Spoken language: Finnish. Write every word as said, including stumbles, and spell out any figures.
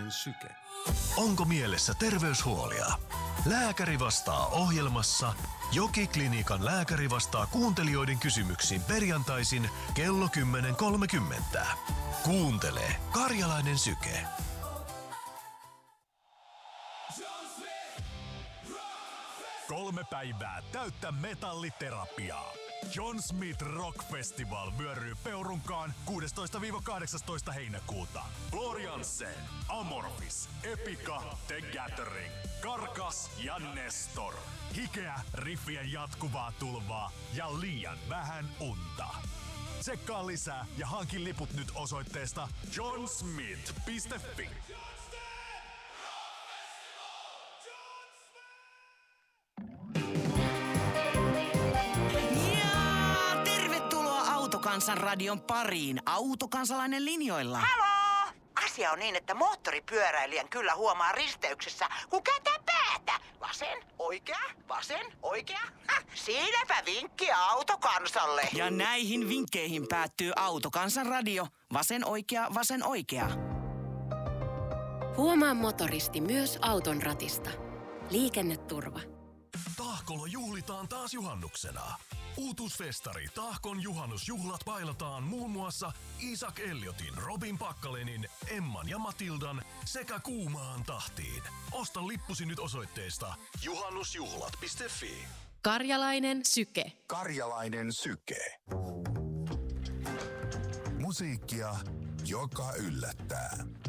Karjalainen syke. Onko mielessä terveyshuolia? Lääkäri vastaa ohjelmassa Joki-klinikan lääkäri vastaa kuuntelijoiden kysymyksiin perjantaisin kello kymmenen kolmekymmentä. Kuuntele Karjalainen syke. Kolme päivää täyttä metalliterapiaa. John Smith Rock Festival vyöryy Peurunkaan kuudestoista kahdeksastoista heinäkuuta. Floriansen, Amorphis, Epica, The Gathering, Karkas ja Nestor. Hikeä, riffien jatkuvaa tulvaa ja liian vähän unta. Tsekkaa lisää ja hankin liput nyt osoitteesta john smith piste fi. Autokansan radion pariin. Autokansalainen linjoilla. Haloo! Asia on niin, että moottoripyöräilijän kyllä huomaa risteyksessä, kun kääntää päätä. Vasen, oikea, vasen, oikea. Häh, siinäpä vinkki Autokansalle. Ja näihin vinkkeihin päättyy Autokansan radio. Vasen, oikea, vasen, oikea. Huomaa motoristi myös auton ratista. Liikenneturva. Tahkolla juhlitaan taas juhannuksena. Uutuusfestari Tahkon juhannusjuhlat bailataan muun muassa Isaac Elliotin, Robin Pakkalenin, Emman ja Matildan sekä Kuumaan tahtiin. Osta lippusi nyt osoitteesta juhannusjuhlat piste fi. Karjalainen syke. Karjalainen syke. Musiikkia, joka yllättää.